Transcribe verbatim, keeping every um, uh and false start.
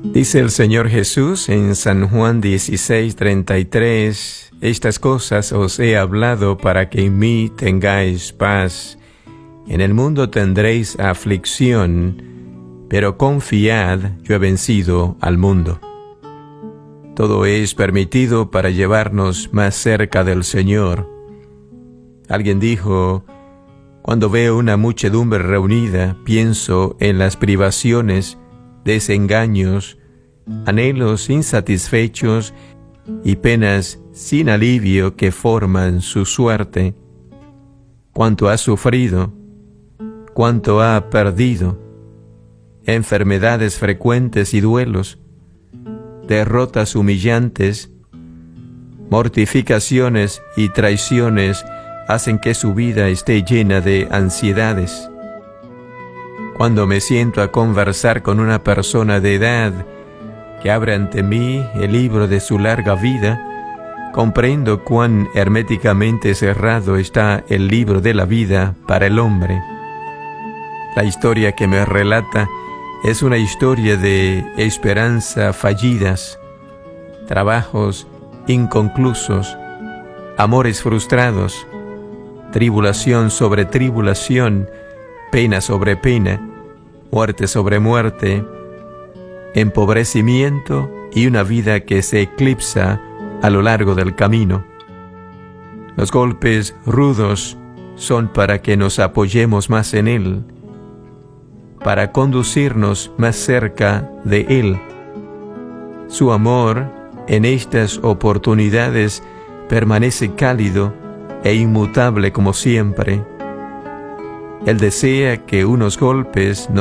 Dice el Señor Jesús en San Juan dieciséis, treinta y tres, estas cosas os he hablado para que en mí tengáis paz. En el mundo tendréis aflicción, pero confiad, yo he vencido al mundo. Todo es permitido para llevarnos más cerca del Señor. Alguien dijo: cuando veo una muchedumbre reunida, pienso en las privaciones, desengaños, anhelos insatisfechos y penas sin alivio que forman su suerte. Cuánto ha sufrido, cuánto ha perdido, enfermedades frecuentes y duelos, derrotas humillantes, mortificaciones y traiciones hacen que su vida esté llena de ansiedades. Cuando me siento a conversar con una persona de edad que abre ante mí el libro de su larga vida, comprendo cuán herméticamente cerrado está el libro de la vida para el hombre. La historia que me relata es una historia de esperanza fallidas, trabajos inconclusos, amores frustrados, tribulación sobre tribulación, pena sobre pena, muerte sobre muerte, empobrecimiento y una vida que se eclipsa a lo largo del camino. Los golpes rudos son para que nos apoyemos más en Él, para conducirnos más cerca de Él. Su amor en estas oportunidades permanece cálido e inmutable como siempre. Él desea que unos golpes nos